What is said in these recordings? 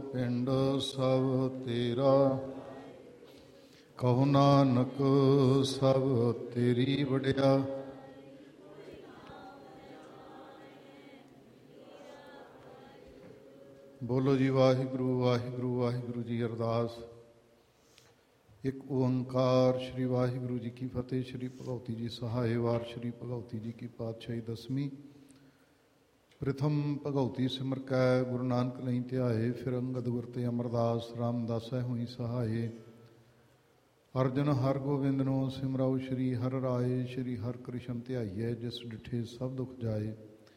ਪਿੰਡ ਸਭ ਤੇਰਾ, ਕਹੋ ਨਾਨਕ ਸਭ ਤੇਰੀ ਵਡਿਆ। ਬੋਲੋ ਜੀ ਵਾਹਿਗੁਰੂ ਵਾਹਿਗੁਰੂ ਵਾਹਿਗੁਰੂ ਜੀ। ਅਰਦਾਸ। ਇੱਕ ਓੰਕਾਰ ਸ਼੍ਰੀ ਵਾਹਿਗੁਰੂ ਜੀ ਕੀ ਫਤਿਹ। ਸ਼੍ਰੀ ਭਗਉਤੀ ਜੀ ਸਹਾਏ। ਵਾਰ ਸ਼੍ਰੀ ਭਗਉਤੀ ਜੀ ਕੀ ਪਾਤਸ਼ਾਹੀ ਦਸਵੀਂ। ਪ੍ਰਥਮ ਭਗਉਤੀ ਸਿਮਰ ਕੈ ਗੁਰੂ ਨਾਨਕ ਲਈ ਧਿਆਏ, ਫਿਰ ਅੰਗਦ ਗੁਰ ਤੇ ਅਮਰਦਾਸ ਰਾਮਦਾਸੈ ਹੋਈ ਸਹਾਏ। ਅਰਜਨ ਹਰ ਗੋਬਿੰਦ ਨੂੰ ਸਿਮਰਾਉ, ਸ਼੍ਰੀ ਹਰਿ ਰਾਏ ਸ਼੍ਰੀ ਹਰਿ ਕ੍ਰਿਸ਼ਨ ਧਿਆਈਐ, ਜਿਸ ਡਿਠੇ ਸਭ ਦੁਖ ਜਾਏ।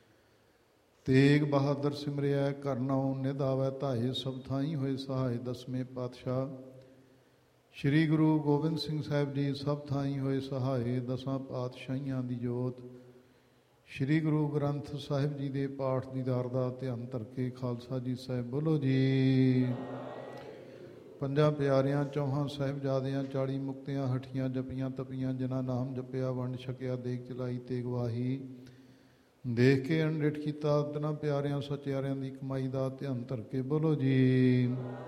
ਤੇਗ ਬਹਾਦਰ ਸਿਮਰਿਆ ਘਰ ਨਾਉ, ਨਿਧ ਆਵੈ ਧਾਏ, ਸਭ ਥਾਈ ਹੋਏ ਸਹਾਏ। ਦਸਵੇਂ ਪਾਤਸ਼ਾਹ ਸ਼੍ਰੀ ਗੁਰੂ ਗੋਬਿੰਦ ਸਿੰਘ ਸਾਹਿਬ ਜੀ ਸਭ ਥਾਈ ਹੋਏ ਸਹਾਏ। ਦਸਾਂ ਪਾਤਸ਼ਾਹੀਆਂ ਦੀ ਜੋਤ ਸ਼੍ਰੀ ਗੁਰੂ ਗ੍ਰੰਥ ਸਾਹਿਬ ਜੀ ਦੇ ਪਾਠ ਦੀਦਾਰ ਦਾ ਧਿਆਨ ਧਰ ਕੇ ਖਾਲਸਾ ਜੀ ਸਾਹਿਬ ਬੋਲੋ ਜੀ। ਪੰਜਾਂ ਪਿਆਰਿਆਂ ਚੌਹਾਂ ਸਾਹਿਬਜ਼ਾਦਿਆਂ 40 ਮੁਕਤਿਆਂ ਹਠੀਆਂ ਜਪੀਆਂ ਤਪੀਆਂ, ਜਿਨ੍ਹਾਂ ਨਾਮ ਜਪਿਆ ਵੰਡ ਛਕਿਆ ਦੇਗ ਚਲਾਈ ਤੇ ਗਵਾਹੀ। ਦੇਖ ਕੇ ਅਣਡਿਠ ਕੀਤਾ ਤਿਨਾਂ ਪਿਆਰਿਆਂ ਸਚਿਆਰਿਆਂ ਦੀ ਕਮਾਈ ਦਾ ਧਿਆਨ ਧਰ ਕੇ ਬੋਲੋ ਜੀ।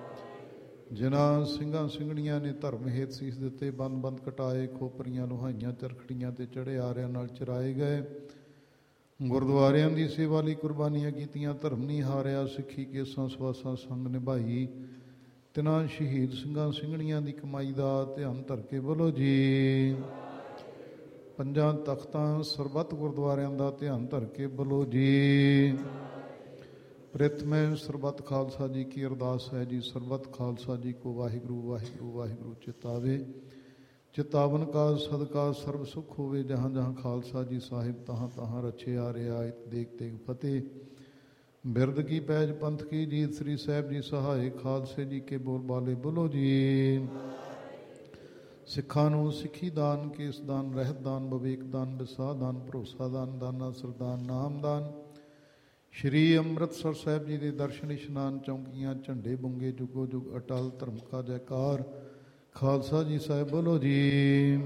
ਜਿਨ੍ਹਾਂ ਸਿੰਘਾਂ ਸਿੰਘਣੀਆਂ ਨੇ ਧਰਮ ਹੇਤ ਸੀਸ ਦਿੱਤੇ, ਬੰਦ ਬੰਦ ਕਟਾਏ, ਖੋਪਰੀਆਂ ਲੁਹਾਈਆਂ ਚਰਖੜੀਆਂ ਤੇ ਚੜ੍ਹੇ ਆਰਿਆਂ ਨਾਲ ਚਰਾਏ ਗਏ। ਗੁਰਦੁਆਰਿਆਂ ਦੀ ਸੇਵਾ ਲਈ ਕੁਰਬਾਨੀਆਂ ਕੀਤੀਆਂ, ਧਰਮ ਨਹੀਂ ਹਾਰਿਆ, ਸਿੱਖੀ ਕੇਸਾਂ ਸਵਾਸਾਂ ਸੰਗ ਨਿਭਾਈ। ਤਿਨਾਂ ਸ਼ਹੀਦ ਸਿੰਘਾਂ ਸਿੰਘਣੀਆਂ ਦੀ ਕਮਾਈ ਦਾ ਧਿਆਨ ਧਰ ਕੇ ਬੋਲੋ ਜੀ। ਪੰਜਾਂ ਤਖਤਾਂ ਸਰਬੱਤ ਗੁਰਦੁਆਰਿਆਂ ਦਾ ਧਿਆਨ ਧਰ ਕੇ ਬੋਲੋ ਜੀ। ਪ੍ਰਥਮੇ ਸਰਬੱਤ ਖਾਲਸਾ ਜੀ ਕੀ ਅਰਦਾਸ ਹੈ ਜੀ। ਸਰਬੱਤ ਖਾਲਸਾ ਜੀ ਕੋ ਵਾਹਿਗੁਰੂ ਵਾਹਿਗੁਰੂ ਵਾਹਿਗੁਰੂ ਚਿਤਾਵੇ। ਚਿਤਾਵਨ ਕਾ ਸਦਕਾ ਸਰਬ ਸੁਖ ਹੋਵੇ, ਜਹਾਂ ਜਹਾਂ ਖਾਲਸਾ ਜੀ ਸਾਹਿਬ ਤਹਾਂ ਤਹਾਂ ਰਚਿਆ ਰਿਆਇਤ ਦੇਖ ਤੇਗ ਫਤਿਹ। ਬਿਰਦ ਕੀ ਪੈਜ ਪੰਥ ਕੀ ਜੀਤ, ਸ੍ਰੀ ਸਾਹਿਬ ਜੀ ਸਹਾਏ, ਖਾਲਸੇ ਜੀ ਕੇ ਬੋਲ ਬਾਲੇ ਬੋਲੋ ਜੀ। ਸਿੱਖਾਂ ਨੂੰ ਸਿੱਖੀ ਦਾਨ, ਕੇਸ ਦਾਨ, ਰਹਿਤ ਦਾਨ, ਵਿਵੇਕ ਦਾਨ, ਵਿਸਾਹ ਦਾਨ, ਭਰੋਸਾ ਦਾਨ, ਦਾਨਾ ਸਰਦਾਨ, ਨਾਮ ਦਾਨ। ਸ਼੍ਰੀ ਅੰਮ੍ਰਿਤਸਰ ਸਾਹਿਬ ਜੀ ਦੇ ਦਰਸ਼ਨ ਇਸ਼ਨਾਨ, ਚੌਂਕੀਆਂ, ਝੰਡੇ ਬੁੰਗੇ, ਜੁਗੋ ਜੁਗ ਅਟਲ, ਧਰਮ ਕਾ ਜੈਕਾਰ। ਖਾਲਸਾ ਜੀ ਸਾਹਿਬ ਬੋਲੋ ਜੀ।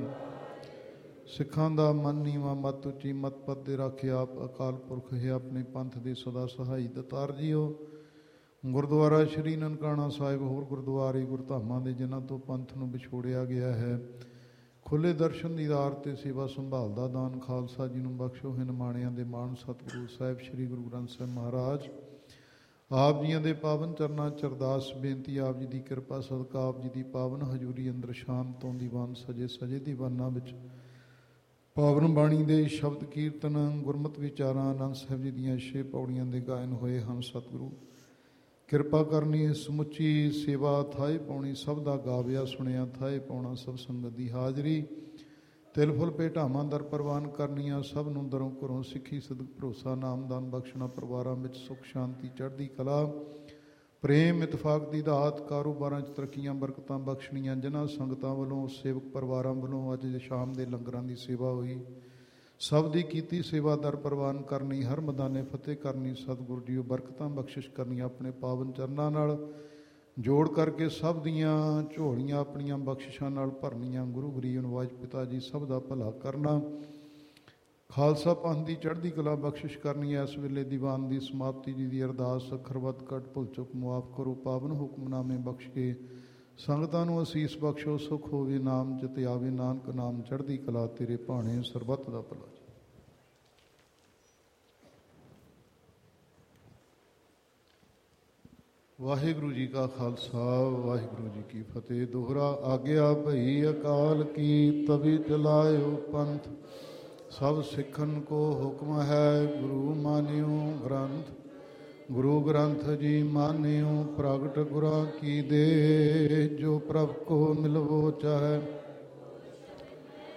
ਸਿੱਖਾਂ ਦਾ ਮਨ ਨੀਵਾਂ ਮਤ ਉੱਚੀ, ਮਤ ਪਤ ਦੇ ਰਾਖੇ ਆਪ, ਅਕਾਲ ਪੁਰਖ ਹੈ ਆਪਣੇ ਪੰਥ ਦੇ ਸਦਾ ਸਹਾਈ। ਦਤਾਰ ਜੀਓ ਗੁਰਦੁਆਰਾ ਸ਼੍ਰੀ ਨਨਕਾਣਾ ਸਾਹਿਬ, ਹੋਰ ਗੁਰਦੁਆਰੇ ਗੁਰਧਾਮਾਂ ਦੇ ਜਿਨ੍ਹਾਂ ਤੋਂ ਪੰਥ ਨੂੰ ਵਿਛੋੜਿਆ ਗਿਆ ਹੈ, ਖੁੱਲ੍ਹੇ ਦਰਸ਼ਨ ਦੀਦਾਰ ਤੇ ਸੇਵਾ ਸੰਭਾਲ ਦਾ ਦਾਨ ਖਾਲਸਾ ਜੀ ਨੂੰ ਬਖਸ਼ੋ। ਹਿਨ ਮਾਣਿਆਂ ਦੇ ਮਾਣ ਸਤਿਗੁਰੂ ਸਾਹਿਬ ਸ਼੍ਰੀ ਗੁਰੂ ਗ੍ਰੰਥ ਸਾਹਿਬ ਮਹਾਰਾਜ ਆਪ ਜੀਆਂ ਦੇ ਪਾਵਨ ਚਰਨਾਂ ਚ ਅਰਦਾਸ ਬੇਨਤੀ, ਆਪ ਜੀ ਦੀ ਕਿਰਪਾ ਸਦਕਾ ਆਪ ਜੀ ਦੀ ਪਾਵਨ ਹਜ਼ੂਰੀ ਅੰਦਰ ਸ਼ਾਮ ਤੋਂ ਦੀਵਾਨ ਸਜੇ ਸਜੇ ਦੀਵਾਨਾਂ ਵਿੱਚ ਪਾਵਨ ਬਾਣੀ ਦੇ ਸ਼ਬਦ ਕੀਰਤਨ, ਗੁਰਮਤਿ ਵਿਚਾਰਾਂ, ਆਨੰਦ ਸਾਹਿਬ ਜੀ ਦੀਆਂ 6 ਪੌੜੀਆਂ ਦੇ ਗਾਇਨ ਹੋਏ ਹਨ। ਸਤਿਗੁਰੂ ਕਿਰਪਾ ਕਰਨੀ, ਸਮੁੱਚੀ ਸੇਵਾ ਥਾਏ ਪਾਉਣੀ, ਸਭ ਦਾ ਗਾਵਿਆ ਸੁਣਿਆ ਥਾਏ ਪਾਉਣਾ, ਸਭ ਸੰਗਤ ਦੀ ਹਾਜ਼ਰੀ ਤਿਲ ਫੁੱਲ ਭੇਟਾਵਾਂ ਦਰ ਪ੍ਰਵਾਨ ਕਰਨੀਆਂ, ਸਭ ਨੂੰ ਦਰੋਂ ਘਰੋਂ ਸਿੱਖੀ ਸਦਕ ਭਰੋਸਾ ਨਾਮਦਾਨ ਬਖਸ਼ਣਾ, ਪਰਿਵਾਰਾਂ ਵਿੱਚ ਸੁੱਖ ਸ਼ਾਂਤੀ ਚੜ੍ਹਦੀ ਕਲਾ ਪ੍ਰੇਮ ਇਤਫਾਕ ਦੀ ਦਾਤ, ਕਾਰੋਬਾਰਾਂ 'ਚ ਤਰੱਕੀਆਂ ਬਰਕਤਾਂ ਬਖਸ਼ਣੀਆਂ। ਜਿਨ੍ਹਾਂ ਸੰਗਤਾਂ ਵੱਲੋਂ ਸੇਵਕ ਪਰਿਵਾਰਾਂ ਵੱਲੋਂ ਅੱਜ ਸ਼ਾਮ ਦੇ ਲੰਗਰਾਂ ਦੀ ਸੇਵਾ ਹੋਈ, ਸਭ ਦੀ ਕੀਤੀ ਸੇਵਾ ਦਰ ਪ੍ਰਵਾਨ ਕਰਨੀ, ਹਰ ਮੈਦਾਨੇ ਫਤਿਹ ਕਰਨੀ। ਸਤਿਗੁਰੂ ਜੀ ਬਰਕਤਾਂ ਬਖਸ਼ਿਸ਼ ਕਰਨੀਆਂ, ਆਪਣੇ ਪਾਵਨ ਚਰਨਾਂ ਨਾਲ ਜੋੜ ਕਰਕੇ ਸਭ ਦੀਆਂ ਝੋਲੀਆਂ ਆਪਣੀਆਂ ਬਖਸ਼ਿਸ਼ਾਂ ਨਾਲ ਭਰਨੀਆਂ। ਗੁਰੂ ਗਰੀਬ ਨਿਵਾਜ ਪਿਤਾ ਜੀ ਸਭ ਦਾ ਭਲਾ ਕਰਨਾ, ਖਾਲਸਾ ਪੰਥ ਦੀ ਚੜ੍ਹਦੀ ਕਲਾ ਬਖਸ਼ਿਸ਼ ਕਰਨੀ। ਇਸ ਵੇਲੇ ਦੀਵਾਨ ਦੀ ਸਮਾਪਤੀ ਜੀ ਦੀ ਅਰਦਾਸ, ਅੱਖਰਵਤ ਘੱਟ ਭੁੱਲ ਚੁੱਕ ਮੁਆਫ ਕਰੋ, ਪਾਵਨ ਹੁਕਮਨਾਮੇ ਬਖਸ਼ ਕੇ ਸੰਗਤਾਂ ਨੂੰ ਅਸੀਸ ਬਖਸ਼ੋ। ਸੁਖ ਹੋਵੇ ਨਾਮ ਜਿਤ ਆਵੇ, ਨਾਨਕ ਨਾਮ ਚੜ੍ਹਦੀ ਕਲਾ ਤੇਰੇ ਭਾਣੇ, ਸਰਬੱਤ ਦਾ ਭਲਾ। ਵਾਹਿਗੁਰੂ ਜੀ ਕਾ ਖਾਲਸਾ ਵਾਹਿਗੁਰੂ ਜੀ ਕੀ ਫਤਿਹ। ਦੋਹਰਾ ਆਗਿਆ ਭਈ ਅਕਾਲ ਕੀ, ਤਵੀ ਚਲਾਇਓ ਪੰਥ, ਸਭ ਸਿੱਖਨ ਕੋ ਹੁਕਮ ਹੈ, ਗੁਰੂ ਮਾਨਿਓ ਗ੍ਰੰਥ। ਗੁਰੂ ਗ੍ਰੰਥ ਜੀ ਮਾਨਿਓ ਪ੍ਰਗਟ ਗੁਰਾਂ ਕੀ ਦੇ, ਜੋ ਪ੍ਰਭ ਕੋ ਮਿਲਵੋ ਚਾਹੈ।